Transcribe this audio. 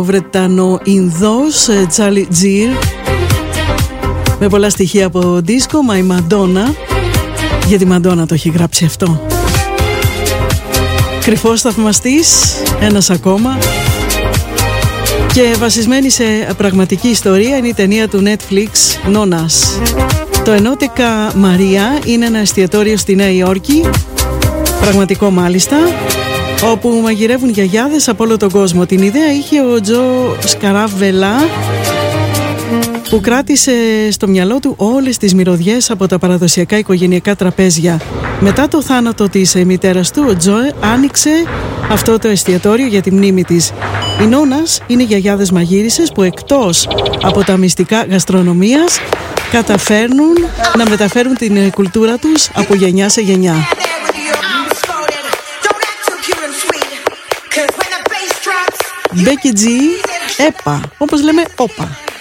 Βρετανο-Ινδός Charlie Gear, με πολλά στοιχεία από δίσκο. My Madonna, για τη Madonna το έχει γράψει αυτό. Κρυφός θαυμαστής, ένας ακόμα, και βασισμένη σε πραγματική ιστορία είναι η ταινία του Netflix Νόνας. Το Ενώτικα Μαρία είναι ένα εστιατόριο στη Νέα Υόρκη, πραγματικό μάλιστα, όπου μαγειρεύουν γιαγιάδες από όλο τον κόσμο. Την ιδέα είχε ο Τζο Σκαράβελα, που κράτησε στο μυαλό του όλες τις μυρωδιές από τα παραδοσιακά οικογενειακά τραπέζια. Μετά το θάνατο της μητέρας του, ο Τζο άνοιξε αυτό το εστιατόριο για τη μνήμη της. Οι Νόνας είναι γιαγιάδες μαγείρισες που εκτός από τα μυστικά γαστρονομίας καταφέρνουν να μεταφέρουν την κουλτούρα τους από γενιά σε γενιά. Becky G, έπα, όπως λέμε όπα.